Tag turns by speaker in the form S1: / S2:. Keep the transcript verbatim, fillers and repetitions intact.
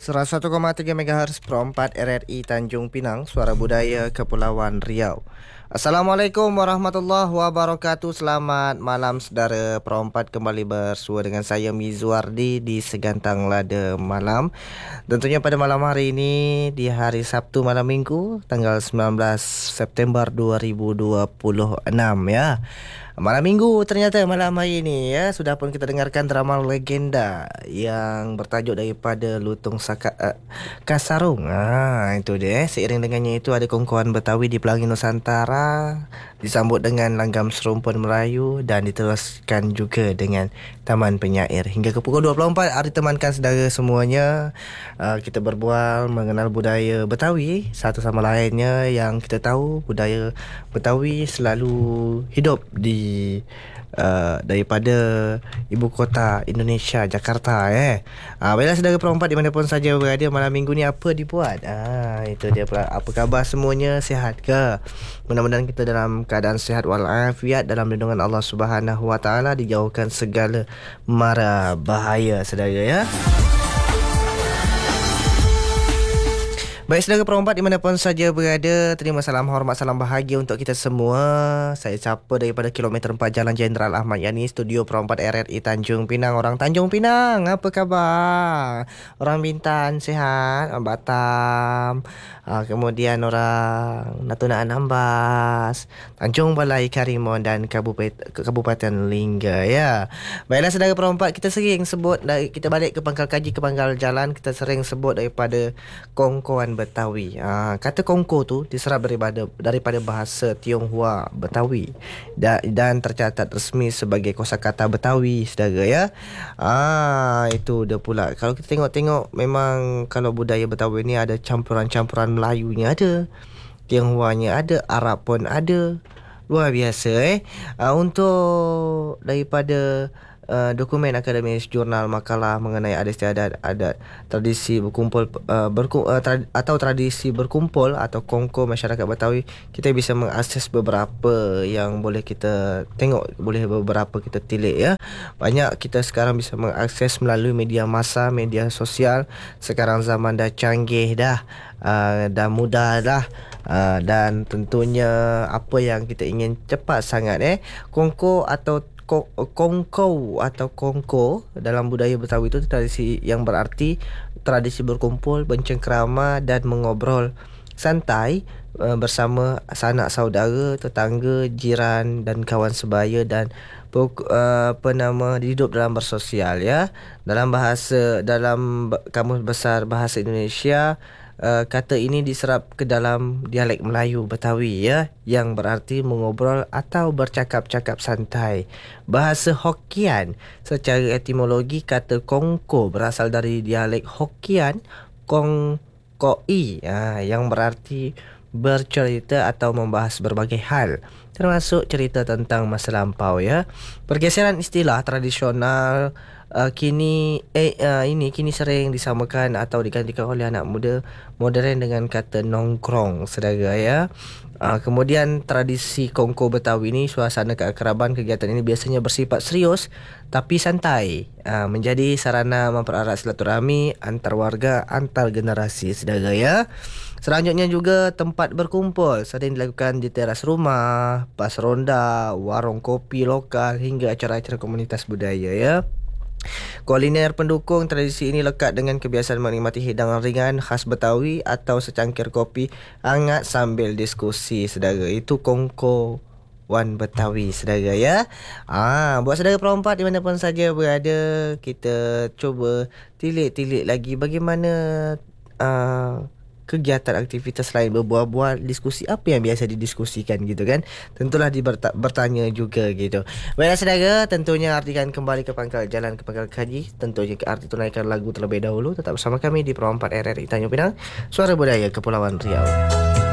S1: seratus satu koma tiga megahertz Pro empat R R I Tanjung Pinang, Suara Budaya Kepulauan Riau. Assalamualaikum warahmatullahi wabarakatuh. Selamat malam saudara. Pro empat kembali bersua dengan saya Mizuardi di Segantang Lada Malam. Tentunya pada malam hari ini, di hari Sabtu malam minggu, tanggal sembilan belas September dua ribu dua puluh enam ya. Malam minggu ternyata malam hari ini ya. Sudah pun kita dengarkan drama legenda yang bertajuk daripada Lutung Saka, uh, Kasarung. Ah, itu dia. Seiring dengannya itu ada kongkoan Betawi di Pelangi Nusantara, disambut dengan langgam serumpun Melayu dan diteruskan juga dengan Taman Penyair. Hingga ke pukul dua puluh empat, hari temankan saudara semuanya. Uh, kita berbual mengenal budaya Betawi satu sama lainnya. Yang kita tahu budaya Betawi selalu hidup di Uh, daripada ibu kota Indonesia, Jakarta eh. Ah, baiklah saudara perempat dimanapun saja berada, malam minggu ni apa dibuat? Ah, itu dia pula. Apa khabar semuanya? Sihat ke? Mudah-mudahan kita dalam keadaan sihat walafiat, dalam lindungan Allah Subhanahu Wa Taala, dijauhkan segala mara bahaya saudara ya. Baik saudara perempat dimanapun saja berada, terima salam hormat, salam bahagia untuk kita semua. Saya Sapa daripada kilometer empat Jalan Jenderal Ahmad Yani, studio perempat R R I Tanjung Pinang. Orang Tanjung Pinang, apa khabar? Orang Bintan sihat? Batam, uh, kemudian orang Natuna Anambas, Tanjung Balai Karimun dan Kabupaten, Kabupaten Lingga ya. Baiklah saudara perempat, kita sering sebut, kita balik ke pangkal kaji, ke pangkal jalan, kita sering sebut daripada kongkoan Betawi. Ha, kata kongko tu diserap daripada daripada bahasa Tionghoa Betawi dan, dan tercatat resmi sebagai kosakata Betawi saudara ya. Ah, itu dia pula. Kalau kita tengok-tengok, memang kalau budaya Betawi ni ada campuran-campuran Melayunya ada, Tionghoanya ada, Arab pun ada. Luar biasa eh. Ah, untuk daripada Uh, dokumen akademis, jurnal, makalah mengenai adat istiadat, adat, tradisi berkumpul uh, berku, uh, tra- atau tradisi berkumpul atau kongko masyarakat Betawi, kita bisa mengakses beberapa yang boleh kita tengok, boleh beberapa kita tilik ya. Banyak kita sekarang bisa mengakses melalui media massa, media sosial. Sekarang zaman dah canggih dah, uh, dah mudah dah. Uh, dan tentunya apa yang kita ingin cepat sangat eh kongko atau kongko atau kongko dalam budaya Betawi itu tradisi yang berarti tradisi berkumpul, bercengkrama dan mengobrol santai uh, bersama sanak saudara, tetangga, jiran dan kawan sebaya, dan uh, apa nama hidup dalam bersosial ya. Dalam bahasa dalam Kamus Besar Bahasa Indonesia, Uh, kata ini diserap ke dalam dialek Melayu Betawi ya, yang berarti mengobrol atau bercakap-cakap santai. Bahasa Hokian, secara etimologi kata kongko berasal dari dialek Hokian kong koi uh, yang berarti bercerita atau membahas berbagai hal, termasuk cerita tentang masa lampau ya. Pergeseran istilah tradisional Uh, kini eh uh, ini kini sering disamakan atau digantikan oleh anak muda moden dengan kata nongkrong saudara ya. Uh, kemudian tradisi kongko Betawi ini, suasana keakraban kegiatan ini biasanya bersifat serius tapi santai, uh, menjadi sarana mempererat silaturahmi antar warga, antar generasi saudara ya. Selanjutnya juga tempat berkumpul sering dilakukan di teras rumah, pas ronda, warung kopi lokal hingga acara-acara komunitas budaya ya. Kuliner pendukung tradisi ini lekat dengan kebiasaan menikmati hidangan ringan khas Betawi atau secangkir kopi hangat sambil diskusi saudara. Itu kongko wan Betawi saudara ya. Ah, buat saudara perempat di mana pun saja berada, kita cuba tilik-tilik lagi bagaimana uh, kegiatan aktivitas lain, berbual-bual, diskusi apa yang biasa didiskusikan gitu kan. Tentulah diberta- bertanya juga gitu. Baiklah saudara, tentunya artikan kembali ke pangkal jalan, ke pangkal kaji. Tentunya ke arti tunaikan lagu terlebih dahulu. Tetap bersama kami di Pro empat R R I Tanjung Pinang, Suara Budaya Kepulauan Riau.